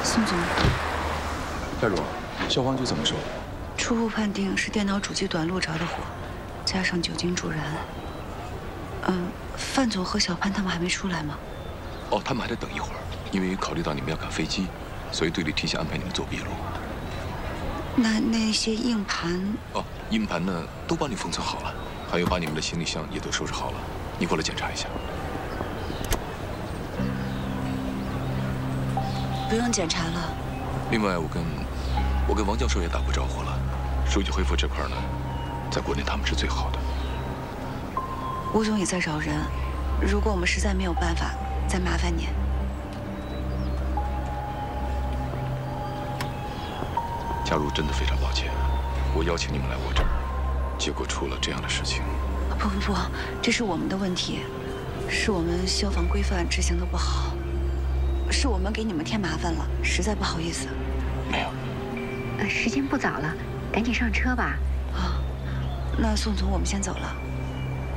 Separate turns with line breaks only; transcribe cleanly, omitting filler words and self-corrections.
宋总，
戴茹，消防局怎么说？
初步判定是电脑主机短路着的火，加上酒精助燃。范总和小潘他们还没出来吗？
哦，他们还得等一会儿，因为考虑到你们要赶飞机，所以队里提前安排你们做笔录。
那些硬盘……
哦，硬盘呢都帮你封存好了，还有把你们的行李箱也都收拾好了，你过来检查一下。
不用检查了。
另外，我跟王教授也打过招呼了，数据恢复这块呢，在国内他们是最好的。
吴总也在找人，如果我们实在没有办法，再麻烦您。
假如真的非常抱歉，我邀请你们来我这儿，结果出了这样的事情。
不，这是我们的问题，是我们消防规范执行的不好，是我们给你们添麻烦了，实在不好意思。
没有。
时间不早了，赶紧上车吧。
啊，那宋总，我们先走了。